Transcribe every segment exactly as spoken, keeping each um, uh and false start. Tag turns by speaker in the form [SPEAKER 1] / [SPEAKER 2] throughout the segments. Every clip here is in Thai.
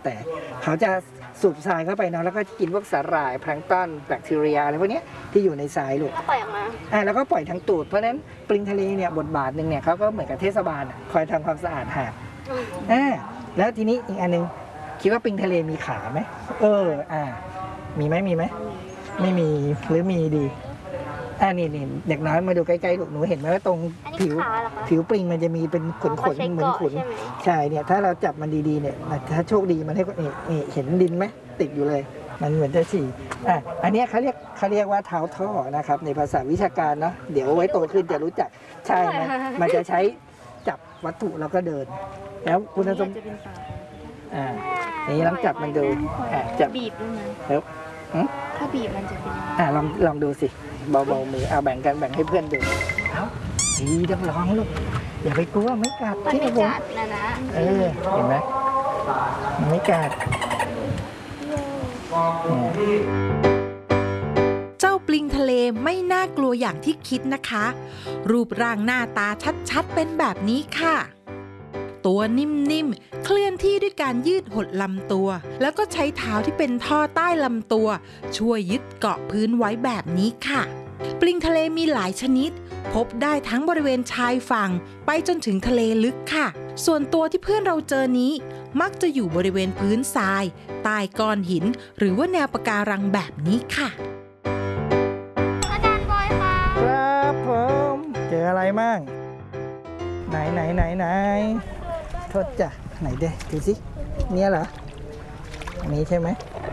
[SPEAKER 1] แต่เขาจะสูบทรายเข้าไปเนาะแล้วก็กินพวกสาหร่ายแพลงก์ตันแบคทีเรียอะไรพวกนี้ที่อยู่ในทรายลูก
[SPEAKER 2] ปล่อยออกมา
[SPEAKER 1] อ่าแล้วก็ปล่อยทางตูดเพราะฉะนั้นปลิงทะเลเนี่ยบทบาทหนึ่งเนี่ยเขาก็เหมือนกับเทศบาลคอยทำความสะอาดหาดอ่าแล้วทีนี้อีกอันนึงคิดว่าปลิงทะเลมีขาไหมเอออ่ามีไหมมีไหมไม่มีหรือมีดีอ่านี่นี่เด็กน้อยมาดูใกล้ๆลูกหนูเห็นไหมว่าตรงผิวผิวปลิงมันจะมีเป็นขนขนเหมือนขนใช่เนี่ยถ้าเราจับมันดีๆเนี่ยถ้าโชคดีมันให้นี่นี่เห็นดินไหมติดอยู่เลยมันเหมือนจะฉี่อ่ะอันนี้เขาเรียกเขาเรียกว่าเท้าท่อนะครับในภาษาวิชาการเนาะเดี๋ยวไว้โตขึ้นจะรู้จักใช่มันมันจะใช้จับวัตถุแล้วก็เดินแล้วคุณสมบัติอ่านี่ลองจับมันดูอ่ะจับ
[SPEAKER 2] บีบดูนะ
[SPEAKER 1] แล้ว
[SPEAKER 2] ถ้าบีบมันจะเป็น
[SPEAKER 1] อ่าลองลองดูสิเบาๆมือเอาแบ่งกันแบ่งให้เพื่อนดูเอ้าดีต้องลองลูกอย่าไปกลัวไม่กัดที่ผม
[SPEAKER 2] นะนะ
[SPEAKER 1] เออเห็นไหมไม่กัด
[SPEAKER 3] เจ้าปลิงทะเลไม่น่ากลัวอย่างที่คิดนะคะรูปร่างหน้าตาชัดๆเป็นแบบนี้ค่ะตัวนิ่มๆเคลื่อนที่ด้วยการยืดหดลำตัวแล้วก็ใช้เท้าที่เป็นท่อใต้ลำตัวช่วยยึดเกาะพื้นไว้แบบนี้ค่ะปลิงทะเลมีหลายชนิดพบได้ทั้งบริเวณชายฝั่งไปจนถึงทะเลลึกค่ะส่วนตัวที่เพื่อนเราเจอนี้มักจะอยู่บริเวณพื้นทรายใต้ก้อนหินหรือว่าแนวปะการังแบบนี้ค่ะ
[SPEAKER 2] อาจารย์บอยค่ะ
[SPEAKER 1] ครับผมเจออะไรมั่งไหนไหนไหนไหนโทษจ้ะไหนเด้ดูสิเนี่ยเหรออันนี้ใช่ไหม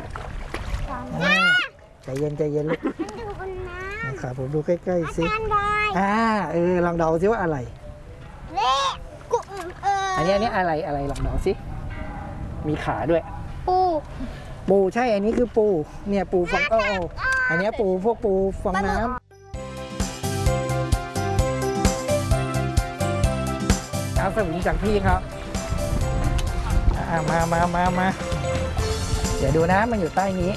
[SPEAKER 1] ใจเย็นใจเย็นลูกครับผมดูใกล้ๆสิอ่าเออลองเดาสิว่าอะไรอันนี้อันนี้อะไรอะไรลองเดาสิมีขาด้วย
[SPEAKER 2] ปู
[SPEAKER 1] ปูใช่อันนี้คือปูเนี่ยปูฟองโอ้อันนี้ปูพวกปูฟองน้ำเอาสวิงจากพี่ครับมามามามาเดี๋ยวดูนะมันอยู่ใต้นี้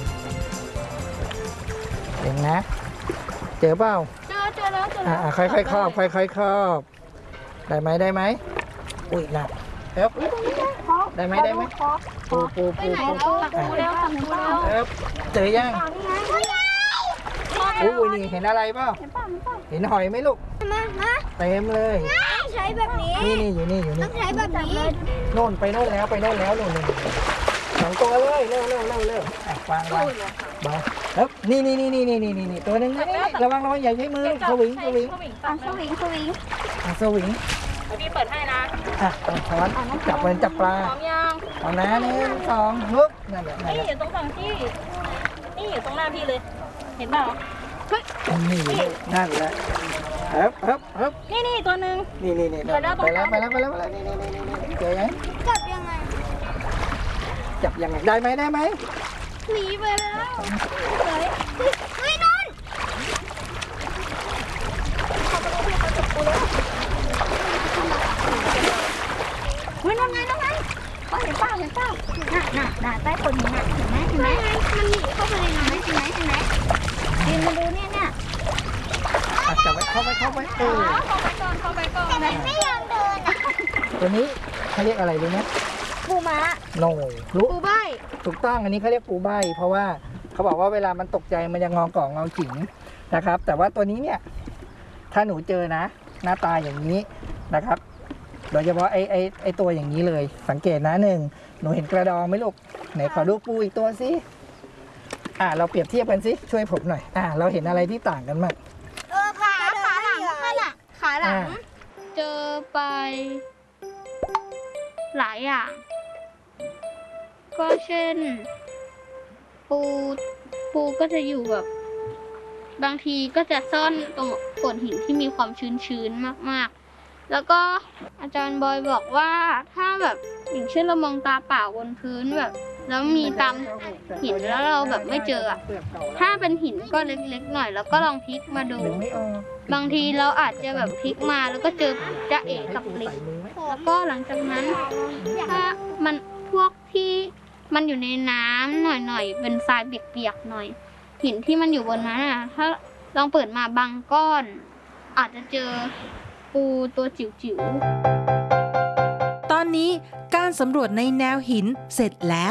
[SPEAKER 1] เห็นนะเจอเปล่า
[SPEAKER 2] เจอเจอแล้วเจอ
[SPEAKER 1] แล้วค่อยๆครอบค่อยๆครอบได้ไหมได้ไหมอุ้ยหนักเอ๊บได้ไหมได้ไหมปูปูปูปูเอ๊บเจอยังอุ้ยนี่เห็นอะไรเปล่าเห็นหอยไหมลูกเต็มเลย
[SPEAKER 2] ใช้แบบนี้
[SPEAKER 1] นี่นี่อยู่นี่อยู่นี่
[SPEAKER 2] ต้องใช้แบบนี้
[SPEAKER 1] โน่นไปโน่นแล้วไปโน่นแล้วโน่นสองตัวเลยเร็วเร็วเร็วเร็ววางวางเบาเอ๊บนี่นี่นี่นี่นี่นี่นี่ตัวนึงนี่ระวังระวังอย่าใช้มือสวิงสวิง
[SPEAKER 2] สวิงสวิงสวิง
[SPEAKER 1] สวิง
[SPEAKER 2] พี่เปิดให้นะ
[SPEAKER 1] อ่ะช้อนจับมันจับปลา
[SPEAKER 2] พร้อมยัง
[SPEAKER 1] เอานะหนึ่งสองฮึบนั่นแหละ
[SPEAKER 2] นี่อยู่ตรงฝั่งที่นี่อยู่ตรงหน้าพี่เลยเห็นเปล่า
[SPEAKER 1] นี่นั่นแหละเอ๊บเอ๊บเอ๊บ
[SPEAKER 2] นี่นี่ตัวหนึ่ง
[SPEAKER 1] นี่นี่นี่ไปแล้วไปแล้วไปแล้วไปแล้วนี่นี่นี่นี่เจอไหม
[SPEAKER 2] จับยังไง
[SPEAKER 1] จับยังไงได้ไหมได้ไหม
[SPEAKER 2] หนีไปแล้วเฮ้ยเฮ้ยนอนเฮ้ยนอนไงนอนไงเห็นเปล่าเห็นเปล่าน่ะน่ะน่ะใต้คนนี้น่ะเห็นไหมเห็นไหมมันหนีเข้าไปในน้ำเห็นไหมเห็นไหมยืนมาดูเนี่ยเนี่ย
[SPEAKER 1] จับไว้เข้าไปเข้าไปเออ
[SPEAKER 2] เข้าไปก่อนเข้าไปก่อนแต่ไม่ยอมเดิน
[SPEAKER 1] ตัวนี้เขาเรียกอะไรรู้ไหม
[SPEAKER 2] ปูม้า
[SPEAKER 1] โน่รู้
[SPEAKER 2] ปูใบ
[SPEAKER 1] ถูกต้องอันนี้เขาเรียกปูใบเพราะว่าเขาบอกว่าเวลามันตกใจมันจะงอก่องอขิงนะครับแต่ว่าตัวนี้เนี่ยถ้าหนูเจอนะหน้าตาอย่างนี้นะครับโดยเฉพาะไอ้ไอ้ไอ้ตัวอย่างนี้เลยสังเกตนะหนึ่งหนูเห็นกระดองไหมลูกไหนขอดูปูอีกตัวสิอ่าเราเปรียบเทียบกันสิช่วยผมหน่อยอ่าเราเห็นอะไรที่ต่างกันบ้าง
[SPEAKER 2] เออขาขาหลังขาหลังขาหลังเจอไปหลายอย่างก็เช่นปูปูก็จะอยู่แบบบางทีก็จะซ่อนตรงโขดหินที่มีความชื้นๆมากๆแล้วก็อาจารย์บอยบอกว่าถ้าแบบอย่างเช่นเรามองตาเปล่าบนพื้นแบบแล้วมีตามหินแล้วเราแบบไม่เจอถ้าเป็นหินก็เล็กๆหน่อยแล้วก็ลองพลิกมาดูบางทีเราอาจจะแบบพลิกมาแล้วก็เจอจ๊ะเอ๋กับปลิงแล้วก็หลังจากนั้นถ้ามันพวกที่มันอยู่ในน้ำหน่อยๆเป็นทรายเปียกๆหน่อยหินที่มันอยู่บนนั้นอ่ะถ้าลองเปิดมาบางก้อนอาจจะเจอปูตัวจิ๋วๆ
[SPEAKER 3] ตอนนี้การสำรวจในแนวหินเสร็จแล้ว